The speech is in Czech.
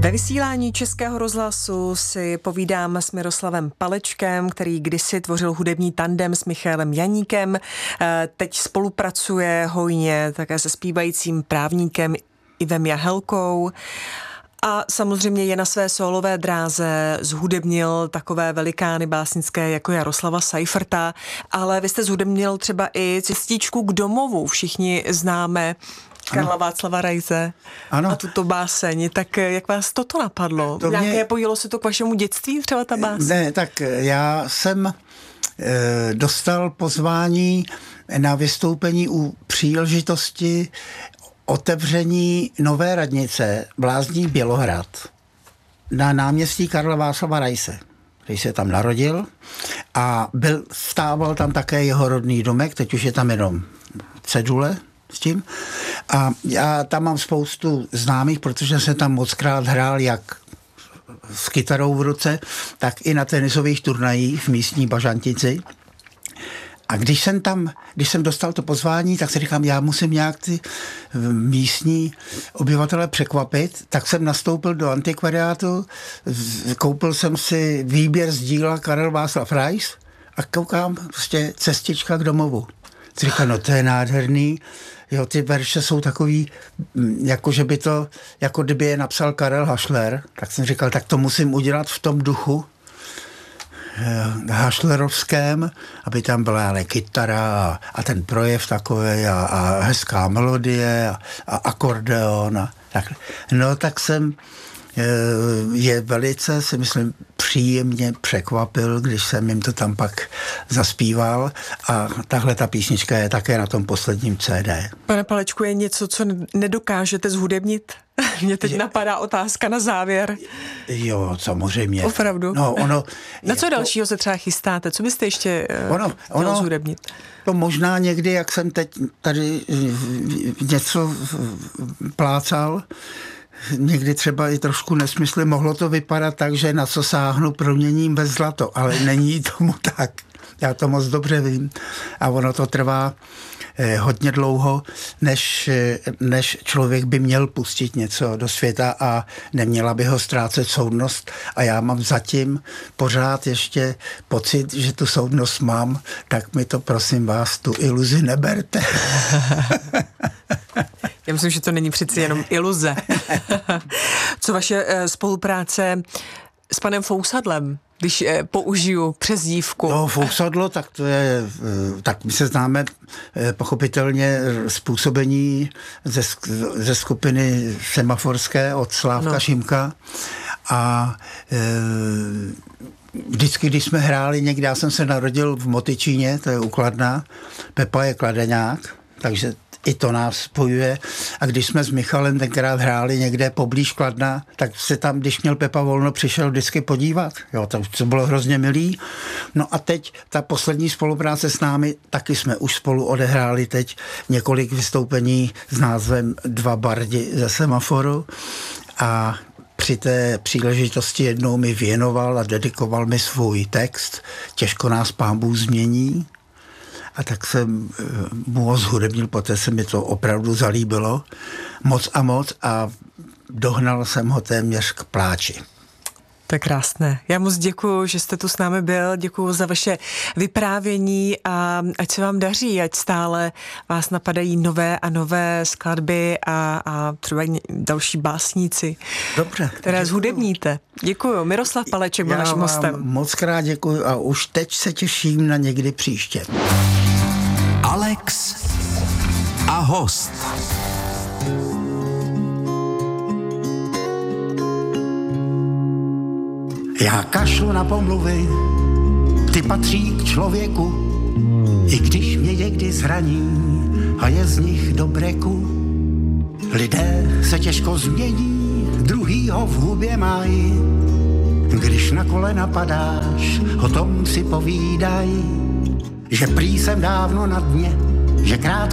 Ve vysílání Českého rozhlasu si povídám s Miroslavem Palečkem, který kdysi tvořil hudební tandem s Michaelem Janíkem. Teď spolupracuje hojně také se zpívajícím právníkem Ivem Jahelkou. A samozřejmě je na své sólové dráze zhudebnil takové velikány básnické jako Jaroslava Seiferta, ale vy jste zhudebnil třeba i Cestičku k domovu. Všichni známe Karla Václava Raise a tuto báseň. Tak jak vás toto napadlo? Pojilo se to k vašemu dětství třeba ta báseň? Ne, tak já jsem dostal pozvání na vystoupení u příležitosti otevření nové radnice Blázní Bělohrad na náměstí Karla Václava Raise, který se tam narodil a stával tam také jeho rodný domek, teď už je tam jenom cedule s tím. A já tam mám spoustu známých, protože jsem tam mockrát hrál jak s kytarou v ruce, tak i na tenisových turnajích v místní Bažantici. A když jsem dostal to pozvání, tak si říkám, já musím nějak ty místní obyvatele překvapit, tak jsem nastoupil do antikvariátu, koupil jsem si výběr z díla Karel Václav Rais a koukám prostě Cestička k domovu. Si říkám, no to je nádherný, jo, ty verše jsou takový, jako že by to, jako kdyby je napsal Karel Hašler, tak jsem říkal, tak to musím udělat v tom duchu hašlerovském, aby tam byla ale kytara a ten projev takový a hezká melodie a akordeon a tak. No tak jsem je velice, si myslím, příjemně překvapil, když jsem jim to tam pak zaspíval a tahle ta písnička je také na tom posledním CD. Pane Palečku, je něco, co nedokážete zhudebnit? Mně teď napadá otázka na závěr. Jo, samozřejmě. Opravdu? No, na co dalšího se třeba chystáte? Co byste ještě chtěl zhudebnit? To možná někdy, jak jsem teď tady něco plácal, někdy třeba i trošku nesmysly, mohlo to vypadat tak, že na co sáhnu, proměním ve zlato, ale není tomu tak. Já to moc dobře vím. A ono to trvá hodně dlouho, než člověk by měl pustit něco do světa a neměla by ho ztrácet soudnost. A já mám zatím pořád ještě pocit, že tu soudnost mám, tak mi to, prosím vás, tu iluzi neberte. Já myslím, že to není přeci jenom iluze. Co vaše spolupráce s panem Fousadlem, když použiju přezdívku? No, Fousadlo, tak to je, tak my se známe pochopitelně způsobení ze skupiny semaforské od Slávka Šimka a vždycky, když jsme hráli někde, já jsem se narodil v Motyčíně, to je u Kladna, Pepa je kladeňák, takže i to nás spojuje. A když jsme s Michalem tenkrát hráli někde poblíž Kladna, tak se tam, když měl Pepa volno, přišel vždycky podívat. Jo, to bylo hrozně milý. No a teď ta poslední spolupráce s námi, taky jsme už spolu odehráli teď několik vystoupení s názvem Dva bardi ze Semaforu a při té příležitosti jednou mi věnoval a dedikoval mi svůj text Těžko nás Pán Bůh změní. A tak jsem mu ho zhudebnil, poté se mi to opravdu zalíbilo moc a dohnal jsem ho téměř k pláči. To je krásné. Já moc děkuju, že jste tu s námi byl, děkuju za vaše vyprávění a ať se vám daří, ať stále vás napadají nové a nové skladby a třeba další básníci, dobře, které zhudebníte. Děkuju. Miroslav Paleček byl naším hostem. Moc krát děkuju a už teď se těším na někdy příště. Alex a host. Já kašlu na pomluvy, ty patří k člověku, i když mě někdy zraní a je z nich do breku. Lidé se těžko změní, druhýho v hubě mají. Když na kolena padáš, o tom si povídaj, že prý jsem dávno na dně, že krátko